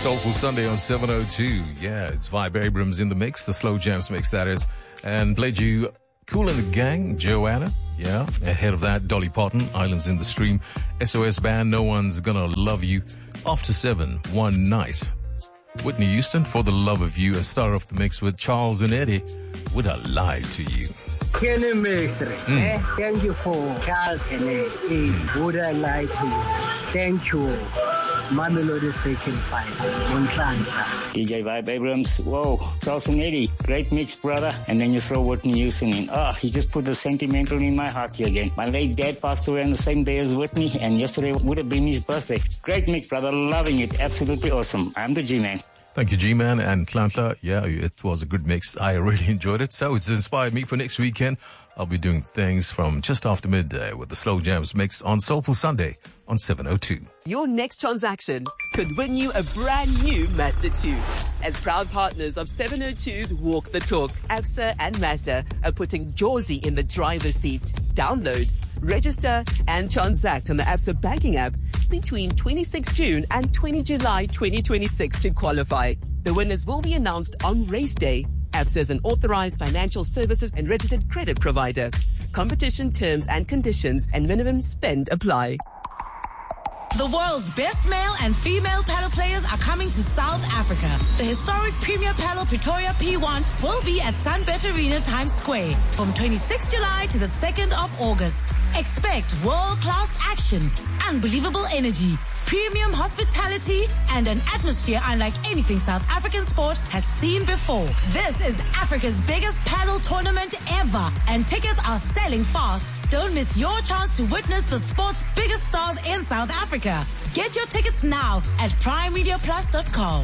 Soulful Sunday on 702. Yeah, it's Vibe Abrams in the mix, the Slow Jams mix that is. And played you Kool and the Gang, Joanna. Yeah, ahead of that, Dolly Parton, Islands in the Stream. SOS Band, No One's Gonna Love You. After 7, One Night. Whitney Houston, For the Love of You. And start off the mix with Charles and Eddie, Would I Lie to You. Kenny Mestre, thank you for Charles and Eddie. Would I Lie to You? Thank you. Mamelodi Station 5 on Sansa. DJ Vibe Abrams, whoa, Charles and Eddie, great mix, brother. And then you throw Whitney Houston in. He just put the sentimental in my heart here again. My late dad passed away on the same day as Whitney, and yesterday would have been his birthday. Great mix, brother, loving it, absolutely awesome. I'm the G-Man. Thank you, G-Man and Tlantla. Yeah, it was a good mix. I really enjoyed it. So it's inspired me for next weekend. I'll be doing things from just after midday with the Slow Jams mix on Soulful Sunday on 702. Your next transaction could win you a brand new Mazda 2. As proud partners of 702's Walk the Talk, Absa and Mazda are putting Josie in the driver's seat. Download, register and transact on the Absa banking app between 26 June and 20 July 2026 to qualify. The winners will be announced on race day. Absa is an authorized financial services and registered credit provider. Competition terms and conditions and minimum spend apply. The world's best male and female paddle players are coming to South Africa. The historic Premier Paddle Pretoria P1 will be at Sunbet Arena Times Square from 26 July to the 2nd of August. Expect world-class action, unbelievable energy, premium hospitality, and an atmosphere unlike anything South African sport has seen before. This is Africa's biggest paddle tournament ever, and tickets are selling fast. Don't miss your chance to witness the sport's biggest stars in South Africa. Get your tickets now at primemediaplus.com.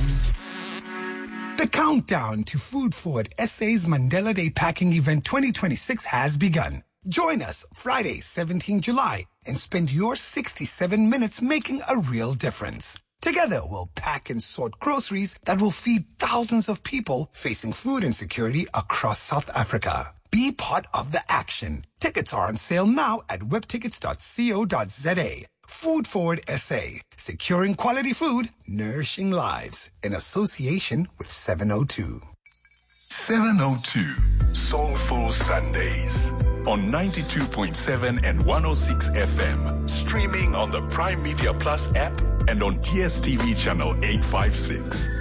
The countdown to Food Forward SA's Mandela Day Packing Event 2026 has begun. Join us Friday, 17 July, and spend your 67 minutes making a real difference. Together, we'll pack and sort groceries that will feed thousands of people facing food insecurity across South Africa. Be part of the action. Tickets are on sale now at webtickets.co.za. Food Forward SA, securing quality food, nourishing lives, in association with 702. 702 Soulful Sundays on 92.7 and 106 FM. Streaming on the Prime Media Plus app and on DSTV channel 856.